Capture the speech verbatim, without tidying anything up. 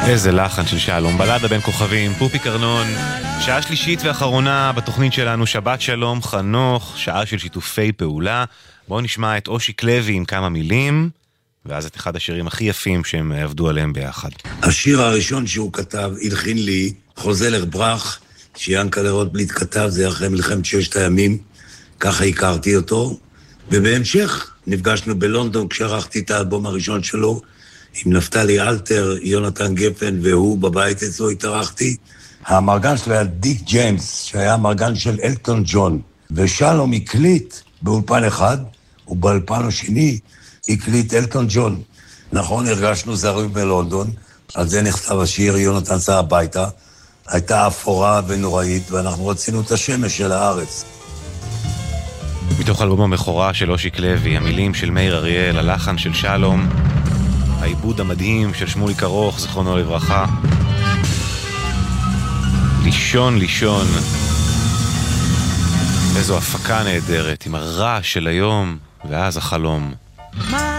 איזה לחן של שלום, בלדה בין כוכבים, פופי קרנון, שעה שלישית ואחרונה בתוכנית שלנו, שבת שלום חנוך, שעה של שיתופי פעולה. בואו נשמע את אושיק לוי עם כמה מילים, ואז את אחד השירים הכי יפים שהם עבדו עליהם ביחד. השיר הראשון שהוא כתב, הלחין לי, חוזלר ברח, שיאנקל'ה רוטבליט כתב, זה אחרי מלחמת ששת הימים, ככה הכרתי אותו, ובהמשך נפגשנו בלונדון כשערכתי את האלבום הראשון שלו, עם נפתלי אלתר, יונתן גפן, והוא בבית אצלו התארחתי. המרגן שלו היה דיק ג'יימס, שהיה המרגן של אלטון ג'ון, ושלום הקליט באולפן אחד, ובאולפן השני הקליט אלטון ג'ון. נכון, הרגשנו זרים בלונדון, על זה נכתב השיר, יונתן סע הביתה, הייתה אפורה ונוראית, ואנחנו רצינו את השמש של הארץ. מתוך אלבום המכורה של אושיק לוי, המילים של מאיר אריאל, הלחן של שלום, העיבוד המדהים של שמוליק ארוך, זכרונו לברכה. לישון, לישון. איזו הפקה נהדרת, עם הרעש של היום, ואז החלום.